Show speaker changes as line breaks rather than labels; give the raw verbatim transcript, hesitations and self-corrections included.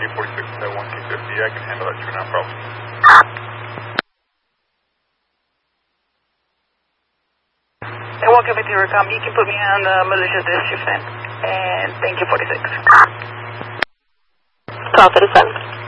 K forty-six to one K fifty. I can handle that too, no problem.
And one K fifty, Recom, you can put me on the militia district then. And thank you, forty-six.
twelve thirty-seven.